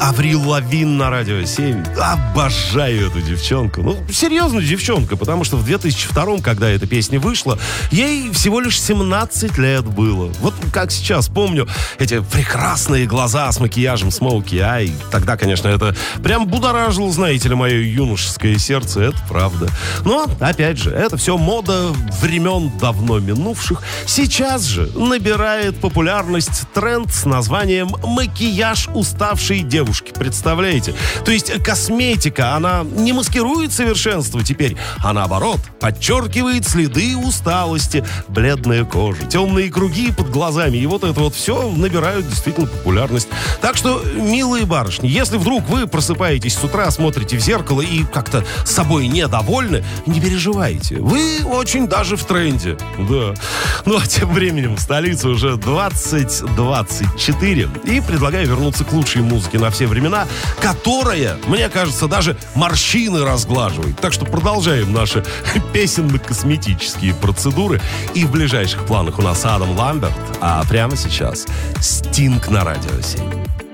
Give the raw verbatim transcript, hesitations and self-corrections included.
Аврил Лавин на Радио семь. Обожаю эту девчонку. Ну, серьезно, девчонка, потому что в две тысячи втором, когда эта песня вышла, ей всего лишь семнадцать лет было. Вот как сейчас помню эти прекрасные глаза с макияжем Смоуки Ай. Тогда, конечно, это прям будоражило, знаете ли, мое юношеское сердце. Это правда. Но, опять же, это все мода времен давно минувших. Сейчас же набирает популярность тренд с названием «макияж уставшей девушки». Представляете? То есть косметика, она не маскирует совершенство теперь, а наоборот, подчеркивает следы усталости. Бледная кожа, темные круги под глазами. И вот это вот все набирают действительно популярность. Так что, милые барышни, если вдруг вы просыпаетесь с утра, смотрите в зеркало и как-то собой недовольны, не переживайте. Вы очень даже в тренде. Да. Ну, а тем временем в столице уже двадцать двадцать четыре. И предлагаю вернуться к лучшей музыке на все времена, которая, мне кажется, даже морщины разглаживает. Так что продолжаем наши песенно-косметические процедуры. И в ближайших планах у нас Адам Ламберт. А прямо сейчас Стинг на Радио семь.